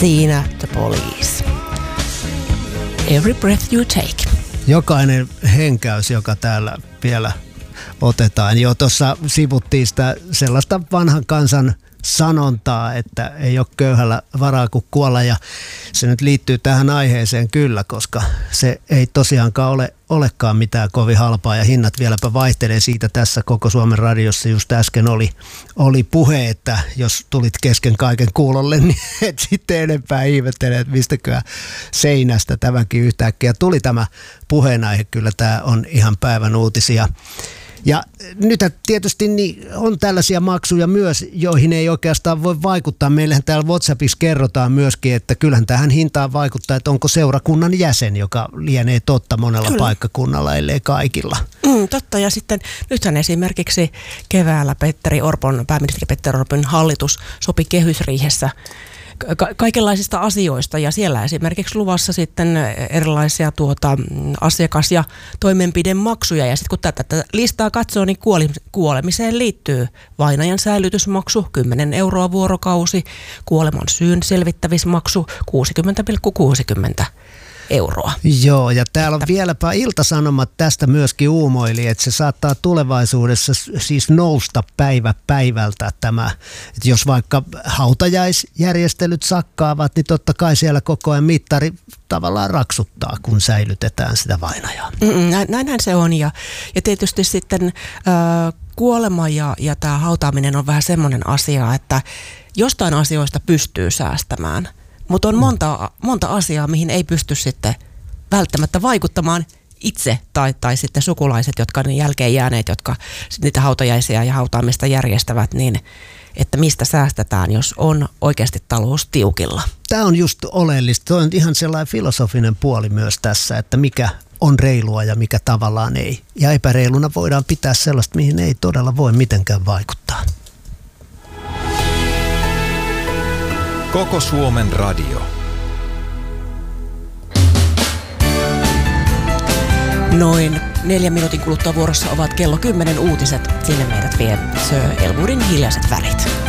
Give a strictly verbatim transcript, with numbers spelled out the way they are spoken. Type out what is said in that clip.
Siinä The Police. Every breath you take. Jokainen henkäys, joka täällä vielä otetaan. Jo tuossa sivuttiin sitä sellaista vanhan kansan sanontaa, että ei ole köyhällä varaa kuin kuolla, ja se nyt liittyy tähän aiheeseen kyllä, koska se ei tosiaankaan ole, olekaan mitään kovin halpaa ja hinnat vieläpä vaihtelee. Siitä tässä Koko Suomen radiossa just äsken oli, oli puhe, että jos tulit kesken kaiken kuulolle, niin et sitten enempää ihmettele, että mistäköhän seinästä tämänkin yhtäkkiä tuli tämä puheenaihe. Kyllä tämä on ihan päivän uutisia. Ja nyt tietysti niin on tällaisia maksuja myös, joihin ei oikeastaan voi vaikuttaa. Meillähän täällä WhatsAppissa kerrotaan myöskin, että kyllähän tähän hintaan vaikuttaa, että onko seurakunnan jäsen, joka lienee totta monella Kyllä. paikkakunnalla, ellei kaikilla. Mm, totta, ja sitten nythän esimerkiksi keväällä Petteri Orpon, pääministeri Petteri Orpon hallitus sopi kehysriihessä ka- kaikenlaisista asioista, ja siellä esimerkiksi luvassa sitten erilaisia tuota, asiakas- ja toimenpidemaksuja, ja sitten kun tätä, tätä listaa katsoo, niin kuoli, kuolemiseen liittyy vainajan säilytysmaksu kymmenen euroa vuorokausi, kuoleman syyn selvittävismaksu kuusikymmentä pilkku kuusikymmentä euroa. Joo, ja täällä on vieläpä Ilta-Sanomat tästä myöskin uumoili, että se saattaa tulevaisuudessa siis nousta päivä päivältä tämä, että jos vaikka hautajaisjärjestelyt sakkaavat, niin totta kai siellä koko ajan mittari tavallaan raksuttaa, kun säilytetään sitä vainajaa. Näin, näinhän se on, ja, ja tietysti sitten äh, kuolema ja, ja tämä hautaaminen on vähän semmoinen asia, että jostain asioista pystyy säästämään, mutta on monta, monta asiaa, mihin ei pysty sitten välttämättä vaikuttamaan itse tai, tai sitten sukulaiset, jotka on jälkeen jääneet, jotka niitä hautajaisia ja hautaamista järjestävät, niin että mistä säästetään, jos on oikeasti talous tiukilla. Tämä on just oleellista. Tuo on ihan sellainen filosofinen puoli myös tässä, että mikä on reilua ja mikä tavallaan ei. Ja epäreiluna voidaan pitää sellaista, mihin ei todella voi mitenkään vaikuttaa. Koko Suomen radio. Noin neljän minuutin kuluttua vuorossa ovat kello kymmenen uutiset. Sinne meidät vie Sir Elwoodin Hiljaiset värit.